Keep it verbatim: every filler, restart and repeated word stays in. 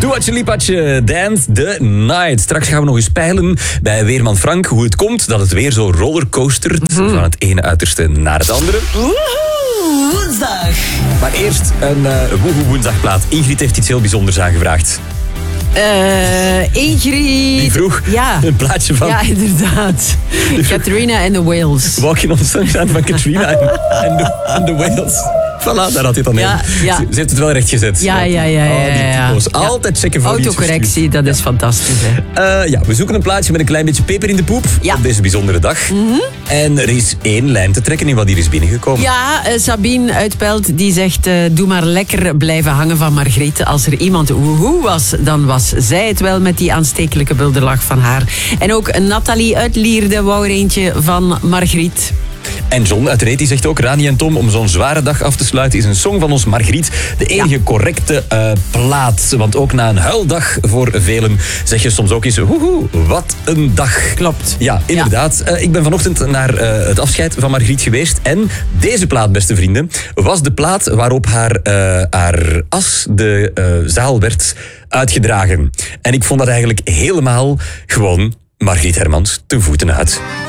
Dua Lipatje, Dance the Night. Straks gaan we nog eens peilen bij Weerman Frank hoe het komt dat het weer zo rollercoastert mm-hmm. van het ene uiterste naar het andere. Woehoe, woensdag. Maar eerst een uh, woehoe woensdagplaat. Ingrid heeft iets heel bijzonders aangevraagd. Uh, Ingrid... Die vroeg ja. een plaatje van... Ja, inderdaad. Katrina en de Whales. Walking on Sunshine van Katrina en, en, de, en de Whales. Voilà, daar had hij dan ja, in. ja. Ze, ze heeft het wel recht gezet. Ja, ja, ja. ja, oh, die ja, typo's. ja. Altijd checken voor autocorrectie, dat is fantastisch. Hè? Uh, ja, we zoeken een plaatje met een klein beetje peper in de poep ja. op deze bijzondere dag. Mm-hmm. En er is één lijn te trekken in wat hier is binnengekomen. Ja, uh, Sabine uit Pelt die zegt... Uh, doe maar lekker blijven hangen van Margriet. Als er iemand woehoe was, dan was zij het wel met die aanstekelijke bulderlach van haar. En ook Nathalie uit Lierde wou er eentje van Margriet. En John uit Reet die zegt ook... Rani en Tom, om zo'n zware dag af te sluiten... is een song van ons Margriet de enige ja. correcte uh, plaat. Want ook na een huildag voor velen... zeg je soms ook eens... Woehoe, wat een dag. Klopt. Ja, inderdaad. Ja. Uh, ik ben vanochtend naar uh, het afscheid van Margriet geweest. En deze plaat, beste vrienden... was de plaat waarop haar, uh, haar as de uh, zaal werd uitgedragen. En ik vond dat eigenlijk helemaal gewoon... Margriet Hermans ten voeten uit.